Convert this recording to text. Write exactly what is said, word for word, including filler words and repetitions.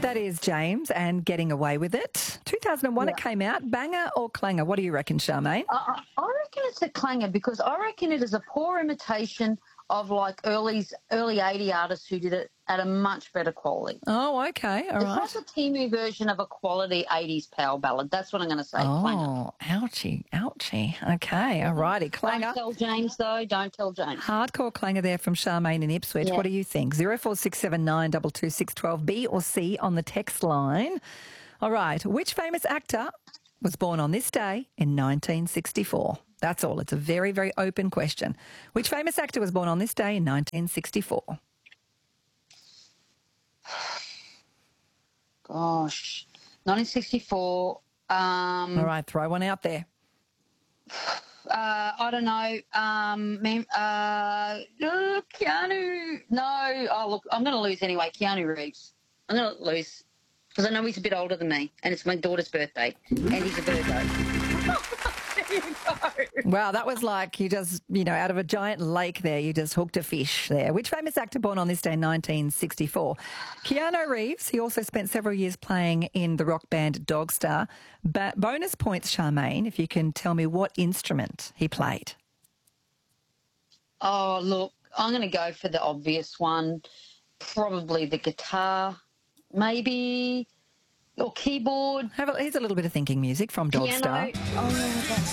That is James and Getting Away With It. two thousand one Yeah. it came out. Banger or clanger? What do you reckon, Charmaine? I, I I reckon it's a clanger because I reckon it is a poor imitation of like early early eighty artists who did it at a much better quality. Oh, okay. All It's right. like a Timu version of a quality eighties power ballad. That's what I'm going to say. Clanger. Oh, ouchie, ouchie. Okay, all righty. Clanger. Don't tell James though. Don't tell James. Hardcore clanger there from Charmaine in Ipswich. Yeah. What do you think? zero four six seven nine two two six one two, B or C on the text line. All right. Which famous actor was born on this day in nineteen sixty-four? That's all. It's a very, very open question. Which famous actor was born on this day in nineteen sixty-four? Gosh, nineteen sixty-four. Um, All right, throw one out there. uh, I don't know. Um, mem- uh, uh, Keanu. No. Oh, look, I'm going to lose anyway. Keanu Reeves. I'm going to lose because I know he's a bit older than me, and it's my daughter's birthday, and he's a Virgo. There you go. Wow, that was like you just, you know, out of a giant lake there, you just hooked a fish there. Which famous actor born on this day in nineteen sixty-four? Keanu Reeves. He also spent several years playing in the rock band Dogstar. Ba- bonus points, Charmaine, if you can tell me what instrument he played. Oh, look, I'm going to go for the obvious one. Probably the guitar, maybe, or keyboard. Have a, here's a little bit of thinking music from Dogstar. Piano. Oh,